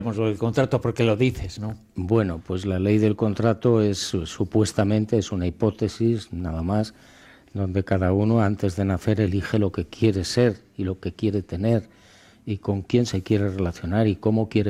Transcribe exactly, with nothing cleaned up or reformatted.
El contrato, porque lo dices, ¿no? Bueno, pues la ley del contrato es supuestamente es una hipótesis, nada más, donde cada uno antes de nacer elige lo que quiere ser y lo que quiere tener y con quién se quiere relacionar y cómo quiere